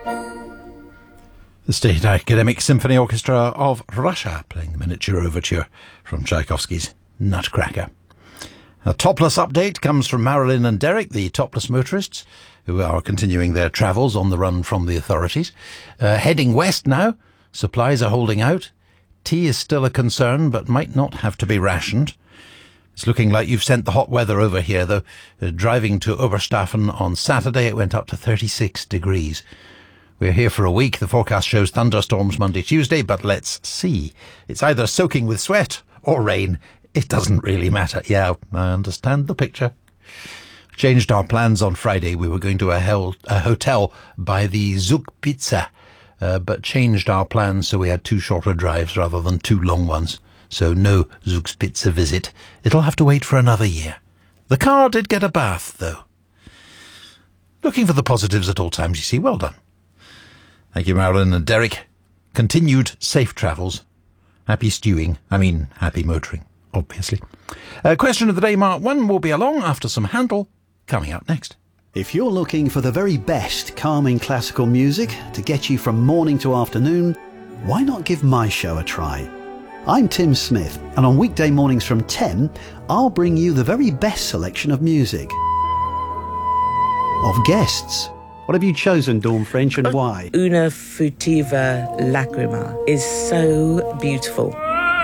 The State Academic Symphony Orchestra of Russia playing the miniature overture from Tchaikovsky's Nutcracker. A topless update comes from Marilyn and Derek, the topless motorists, who are continuing their travels on the run from the authorities. Heading west now. Supplies are holding out. Tea is still a concern, but might not have to be rationed. It's looking like you've sent the hot weather over here, though. Driving to Oberstaffen on Saturday, it went up to 36 degrees. We're here for a week. The forecast shows thunderstorms Monday, Tuesday, but let's see. It's either soaking with sweat or rain. It doesn't really matter. Yeah, I understand the picture. Changed our plans on Friday. We were going to a hotel by the Zugspitze, but changed our plans so we had 2 shorter drives rather than 2 long ones. So no Zugspitze visit. It'll have to wait for another year. The car did get a bath, though. Looking for the positives at all times, you see. Well done. Thank you, Marilyn and Derek. Continued safe travels. Happy stewing. Happy motoring, obviously. Question of the day, Mark 1, will be along after some Handel, coming up next. If you're looking for the very best calming classical music to get you from morning to afternoon, why not give my show a try? I'm Tim Smith, and on weekday mornings from 10, I'll bring you the very best selection of music. Of guests. What have you chosen, Dawn French, and why? Una Futiva Lacrima is so beautiful.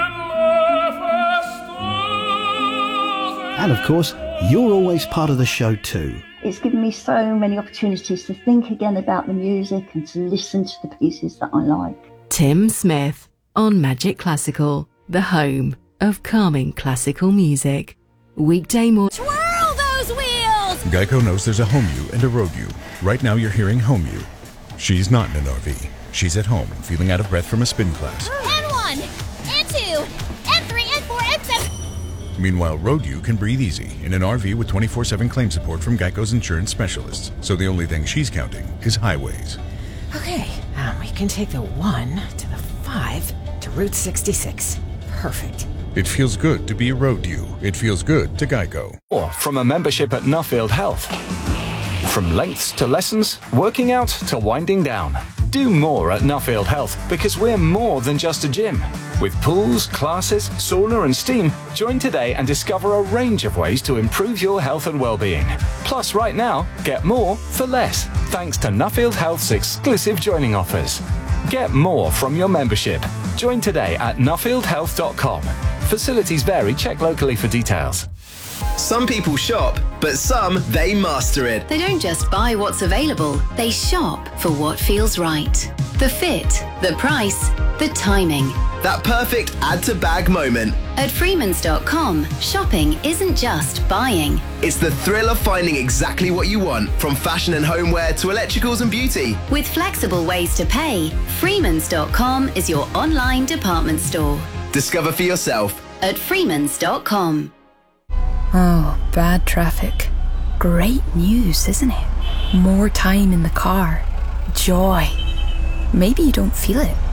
And of course, you're always part of the show too. It's given me so many opportunities to think again about the music and to listen to the pieces that I like. Tim Smith on Magic Classical, the home of calming classical music. Weekday morning. Twirl those wheels! Geico knows there's a home you and a road you. Right now you're hearing home you. She's not in an RV. She's at home, feeling out of breath from a spin class. N1, N2, N3, N4, N7. Meanwhile, road you can breathe easy in an RV with 24/7 claim support from Geico's insurance specialists. So the only thing she's counting is highways. Okay, we can take the 1 to the 5 to Route 66. Perfect. It feels good to be a road you. It feels good to Geico. Or from a membership at Nuffield Health. From lengths to lessons, working out to winding down. Do more at Nuffield Health because we're more than just a gym. With pools, classes, sauna and steam, join today and discover a range of ways to improve your health and well-being. Plus, right now, get more for less, thanks to Nuffield Health's exclusive joining offers. Get more from your membership. Join today at nuffieldhealth.com. Facilities vary. Check locally for details. Some people shop, but some, they master it. They don't just buy what's available, they shop for what feels right. The fit, the price, the timing. That perfect add-to-bag moment. At Freemans.com, shopping isn't just buying. It's the thrill of finding exactly what you want, from fashion and homeware to electricals and beauty. With flexible ways to pay, Freemans.com is your online department store. Discover for yourself. At Freemans.com. Oh, bad traffic. Great news, isn't it? More time in the car. Joy. Maybe you don't feel it,